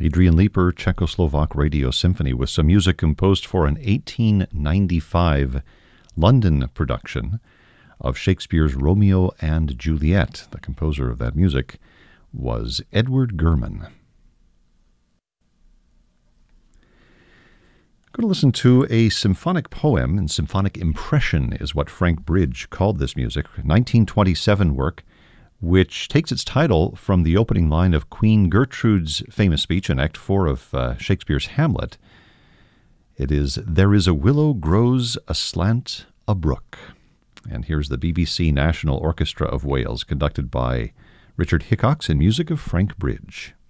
Adrian Leeper, Czechoslovak Radio Symphony, with some music composed for an 1895 London production of Shakespeare's Romeo and Juliet. The composer of that music was Edward Gurman. Going to listen to a symphonic poem, and symphonic impression is what Frank Bridge called this music, 1927 work, which takes its title from the opening line of Queen Gertrude's famous speech in Act 4 of Shakespeare's Hamlet. It is, "There is a willow grows aslant a brook." And here's the BBC National Orchestra of Wales, conducted by Richard Hickox and music of Frank Bridge.